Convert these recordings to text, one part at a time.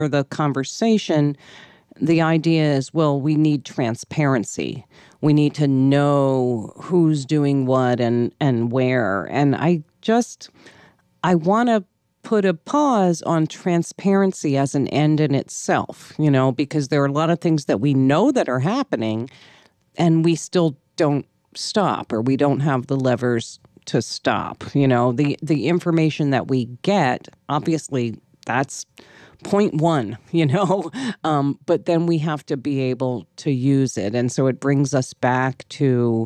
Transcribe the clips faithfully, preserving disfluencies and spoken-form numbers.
For the conversation, the idea is, well, we need transparency. We need to know who's doing what and, and where. And I just, I want to put a pause on transparency as an end in itself, you know, because there are a lot of things that we know that are happening and we still don't stop, or we don't have the levers to stop. You know, the, the information that we get, obviously, that's point one, you know, um, but then we have to be able to use it. And so it brings us back to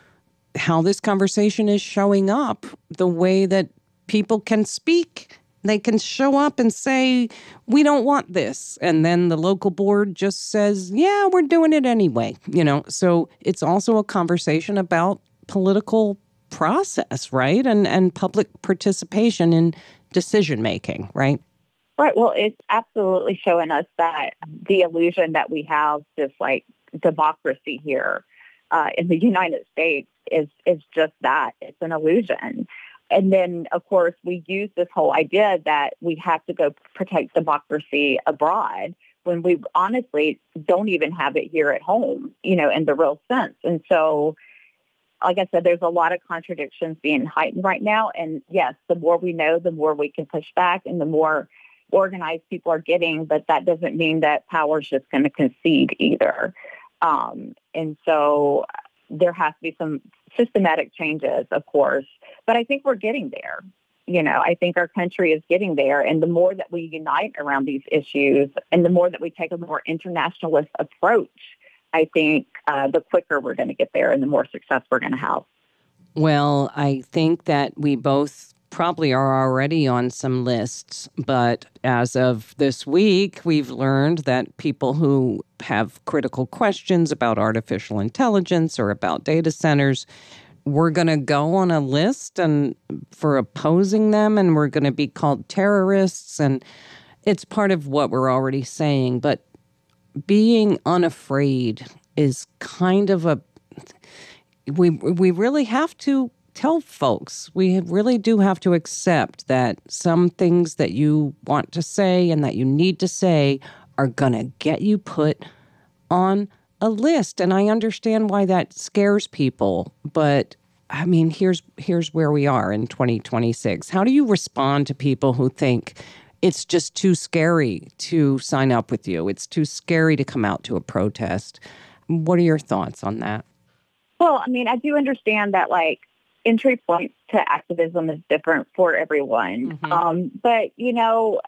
how this conversation is showing up, the way that people can speak. They can show up and say, we don't want this. And then the local board just says, yeah, we're doing it anyway. You know, so it's also a conversation about political process, right? And, and public participation in decision making, right? Right. Well, it's absolutely showing us that the illusion that we have this like democracy here uh, in the United States is is just that. It's an illusion. And then, of course, we use this whole idea that we have to go protect democracy abroad when we honestly don't even have it here at home, you know, in the real sense. And so, like I said, there's a lot of contradictions being heightened right now. And yes, the more we know, the more we can push back and the more organized people are getting, but that doesn't mean that power is just going to concede either. Um, and so there has to be some systematic changes, of course, but I think we're getting there. You know, I think our country is getting there. And the more that we unite around these issues and the more that we take a more internationalist approach, I think uh, the quicker we're going to get there and the more success we're going to have. Well, I think that we both probably are already on some lists, but as of this week, we've learned that people who have critical questions about artificial intelligence or about data centers, we're going to go on a list and for opposing them, and we're going to be called terrorists, and it's part of what we're already saying. But being unafraid is kind of a we we really have to tell folks, we really do have to accept that some things that you want to say and that you need to say are going to get you put on a list. And I understand why that scares people. But I mean, here's here's where we are in twenty twenty-six. How do you respond to people who think it's just too scary to sign up with you? It's too scary to come out to a protest. What are your thoughts on that? Well, I mean, I do understand that, like, entry points to activism is different for everyone. Mm-hmm. Um, but, you know,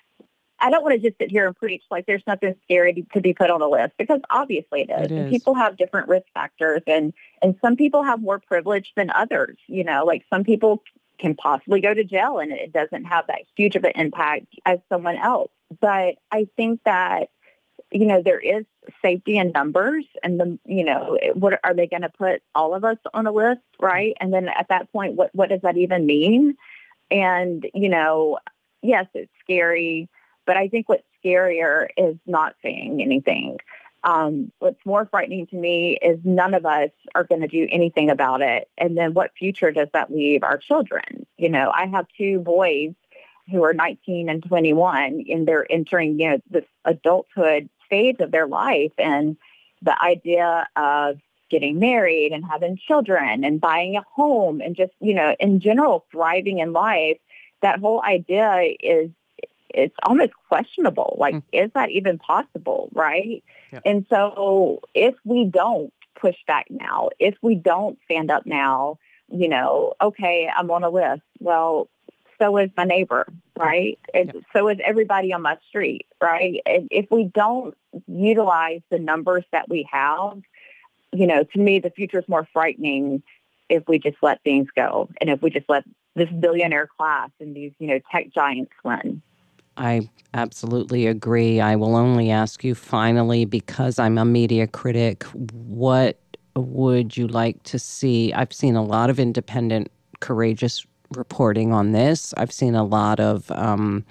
I don't want to just sit here and preach like there's nothing scary to be put on a list, because obviously it is. It is. And people have different risk factors, and, and some people have more privilege than others. You know, like some people can possibly go to jail and it doesn't have that huge of an impact as someone else. But I think that, you know, there is safety in numbers, and the, you know, what are they going to put all of us on a list, right? And then at that point, what, what does that even mean? And, you know, yes, it's scary, but I think what's scarier is not saying anything. Um, what's more frightening to me is none of us are going to do anything about it. And then what future does that leave our children? You know, I have two boys who are nineteen and twenty-one, and they're entering, you know, this adulthood stage of their life. And the idea of getting married and having children and buying a home and just, you know, in general, thriving in life, that whole idea is, it's almost questionable. Like, mm. is that even possible, right? Yeah. And so if we don't push back now, if we don't stand up now, you know, okay, I'm on a list. Well, so is my neighbor, right? And yeah. so is everybody on my street, right? And if we don't utilize the numbers that we have, you know, to me, the future is more frightening if we just let things go and if we just let this billionaire class and these, you know, tech giants win. I absolutely agree. I will only ask you finally, because I'm a media critic, what would you like to see? I've seen a lot of independent, courageous reporting on this. I've seen a lot of um,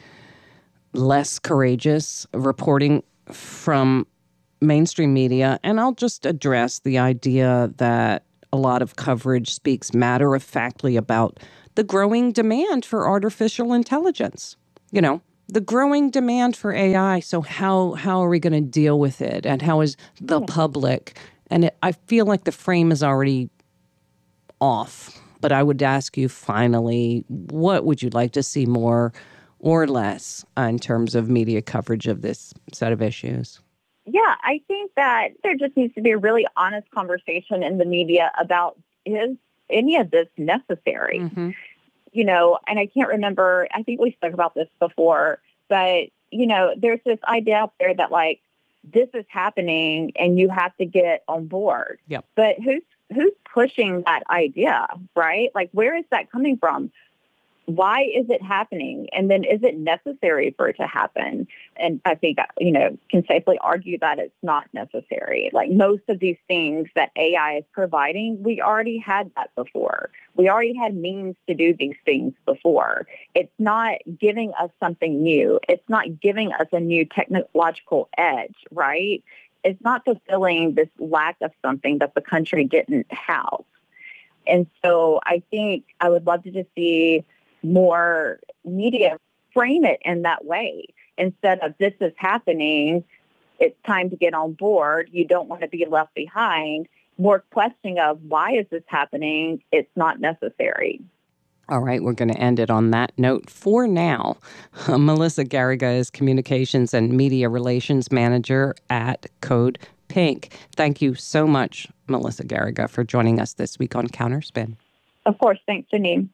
less courageous reporting from mainstream media. And I'll just address the idea that a lot of coverage speaks matter-of-factly about the growing demand for artificial intelligence. You know, the growing demand for A I. So how how are we going to deal with it? And how is the public? And it, I feel like the frame is already off. But I would ask you finally, what would you like to see more or less uh, in terms of media coverage of this set of issues? Yeah, I think that there just needs to be a really honest conversation in the media about, is any of this necessary? Mm-hmm. You know, and I can't remember, I think we spoke about this before, but, you know, there's this idea out there that, like, this is happening and you have to get on board. Yep. But who's who's pushing that idea, right? Like, where is that coming from? Why is it happening? And then is it necessary for it to happen? And I think, you know, can safely argue that it's not necessary. Like, most of these things that A I is providing, we already had that before. We already had means to do these things before. It's not giving us something new. It's not giving us a new technological edge, right? It's not fulfilling this lack of something that the country didn't have. And so I think I would love to just see more media frame it in that way. Instead of, this is happening, it's time to get on board, you don't want to be left behind. More questioning of, why is this happening? It's not necessary. All right, we're going to end it on that note for now. Uh, Melissa Garriga is Communications and Media Relations Manager at Code Pink. Thank you so much, Melissa Garriga, for joining us this week on Counterspin. Of course. Thanks, Janine.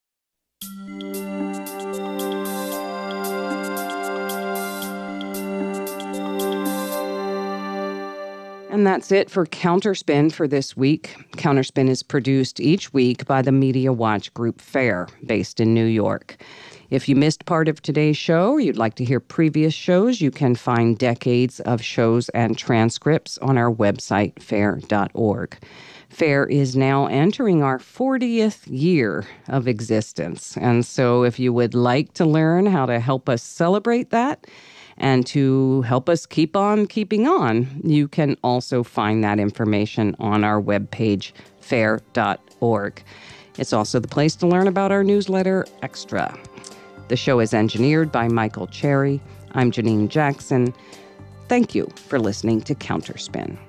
And that's it for Counterspin for this week. Counterspin is produced each week by the Media Watch Group FAIR, based in New York. If you missed part of today's show or you'd like to hear previous shows, you can find decades of shows and transcripts on our website, fair dot org. FAIR is now entering our fortieth year of existence. And so if you would like to learn how to help us celebrate that, and to help us keep on keeping on, you can also find that information on our webpage, fair dot org. It's also the place to learn about our newsletter, Extra. The show is engineered by Michael Cherry. I'm Janine Jackson. Thank you for listening to Counterspin.